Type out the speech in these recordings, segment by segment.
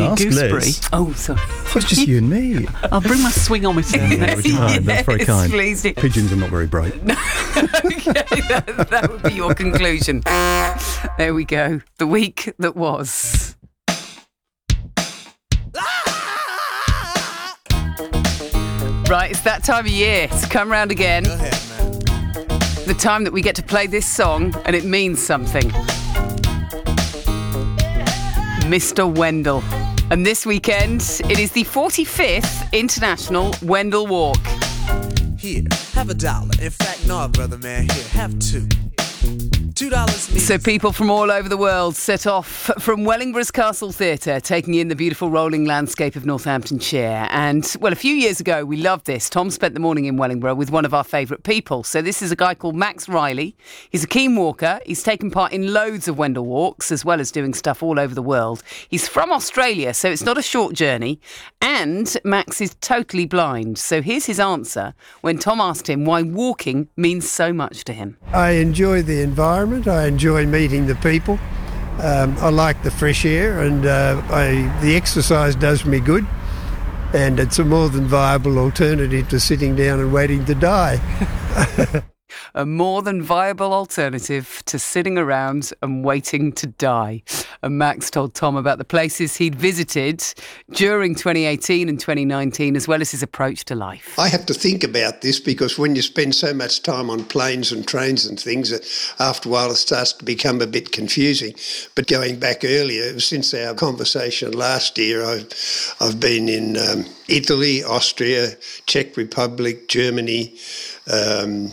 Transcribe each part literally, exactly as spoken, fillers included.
Ask gooseberry. Liz. Oh, sorry. It's just you and me. I'll bring my swingometer. Yeah, would you mind? That's very Yes, kind. please do. Pigeons are not very bright. Okay, that, that would be your conclusion. There we go. The week that was. Right, it's that time of year. It's come round again. Go ahead, man. The time that we get to play this song and it means something. Mister Wendell. And this weekend, it is the forty-fifth International Wendell Walk. Here, have a dollar. In fact, no, brother, man. Here, have two. Two dollars means... So people from all over the world set off from Wellingborough's Castle Theatre, taking in the beautiful rolling landscape of Northamptonshire. And, well, a few years ago, we loved this. Tom spent the morning in Wellingborough with one of our favourite people. So this is a guy called Max Riley. He's a keen walker. He's taken part in loads of Wendell Walks, as well as doing stuff all over the world. He's from Australia, so it's not a short journey. And Max is totally blind. So here's his answer when Tom asked him why walking means so much to him. I enjoy the environment. I enjoy meeting the people. Um, I like the fresh air, and uh, I, the exercise does me good. And it's a more than viable alternative to sitting down and waiting to die. A more than viable alternative to sitting around and waiting to die. And Max told Tom about the places he'd visited during twenty eighteen and twenty nineteen, as well as his approach to life. I have to think about this because when you spend so much time on planes and trains and things, after a while it starts to become a bit confusing. But going back earlier, since our conversation last year, I've, I've been in um, Italy, Austria, Czech Republic, Germany, um,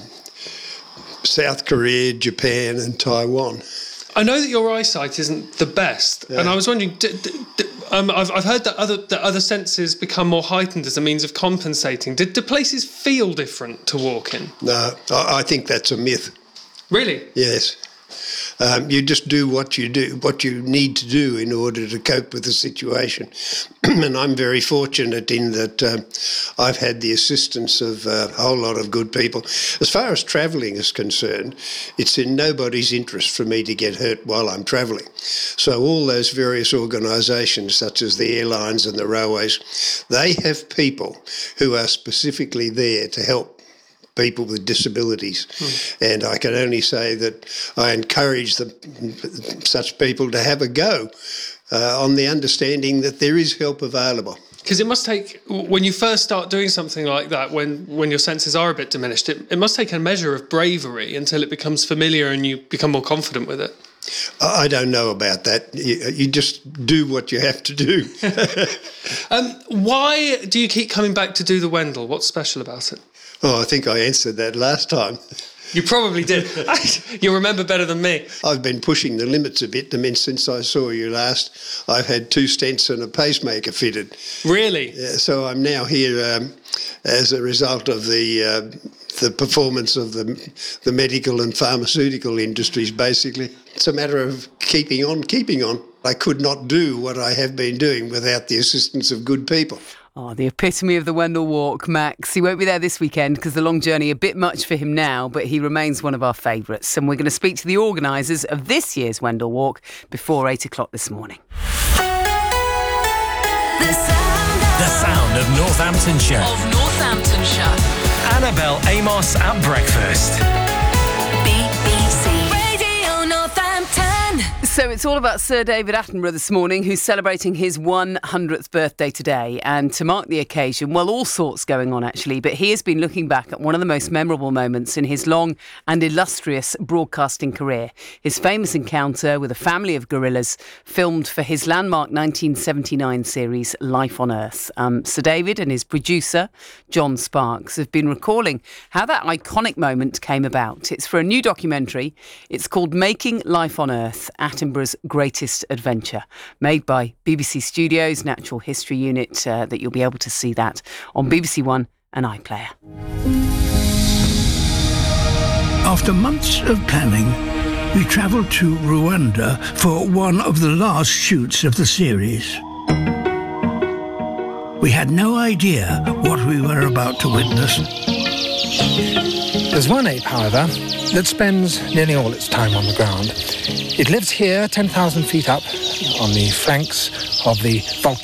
South Korea, Japan and Taiwan. I know that your eyesight isn't the best, yeah. and I was wondering, d- d- d- um, I've, I've heard that other, that other senses become more heightened as a means of compensating. Did do places feel different to walk in? No, I, I think that's a myth. Really? Yes. Um, you just do what you do, what you need to do in order to cope with the situation. And I'm very fortunate in that um, I've had the assistance of uh, a whole lot of good people. As far as travelling is concerned, it's in nobody's interest for me to get hurt while I'm travelling. So all those various organisations, such as the airlines and the railways, they have people who are specifically there to help people with disabilities. Mm. And I can only say that I encourage the, such people to have a go uh, on the understanding that there is help available. Because it must take, when you first start doing something like that, when, when your senses are a bit diminished, it, it must take a measure of bravery until it becomes familiar and you become more confident with it. I don't know about that. You, you just do what you have to do. um, why do you keep coming back to do the Wendell? What's special about it? Oh, I think I answered that last time. You probably did. You remember better than me. I've been pushing the limits a bit. I mean, since I saw you last, I've had two stents and a pacemaker fitted. Really? Yeah, so I'm now here um, as a result of the uh, the performance of the the medical and pharmaceutical industries, basically. It's a matter of keeping on, keeping on. I could not do what I have been doing without the assistance of good people. Oh, the epitome of the Wendell Walk, Max. He won't be there this weekend because the long journey a bit much for him now, but he remains one of our favourites. And we're going to speak to the organisers of this year's Wendell Walk before eight o'clock this morning. The sound of, the sound of Northamptonshire. Of Northamptonshire. Annabelle Amos at breakfast. B B C Radio Northampton. So it's all about Sir David Attenborough this morning, who's celebrating his one hundredth birthday today. And to mark the occasion, well, all sorts going on, actually. But he has been looking back at one of the most memorable moments in his long and illustrious broadcasting career. His famous encounter with a family of gorillas filmed for his landmark nineteen seventy-nine series, Life on Earth. Um, Sir David and his producer, John Sparks, have been recalling how that iconic moment came about. It's for a new documentary. It's called Making Life on Earth, Attenborough's Greatest Adventure, made by B B C Studios Natural History Unit, uh, that you'll be able to see that on B B C One and iPlayer. After months of planning, we travelled to Rwanda for one of the last shoots of the series. We had no idea what we were about to witness. There's one ape, however, that spends nearly all its time on the ground. It lives here, ten thousand feet up, on the flanks of the volcano.